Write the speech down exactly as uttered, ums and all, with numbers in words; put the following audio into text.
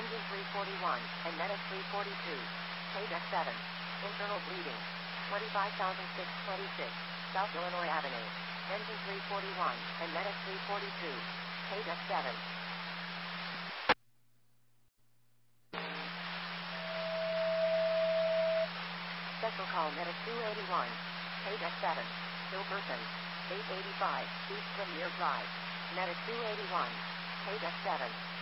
Engine three forty-one, and Medic three forty-two. Page F seven. Internal bleeding. twenty-five thousand six hundred twenty-six, South Illinois Avenue. Engine three forty-one, and Medic three forty-two. Page F seven. Special call Medic two eighty-one. Page F seven. Still person. eight eighty-five, East Premier Drive. Medic two eighty-one. Page F seven.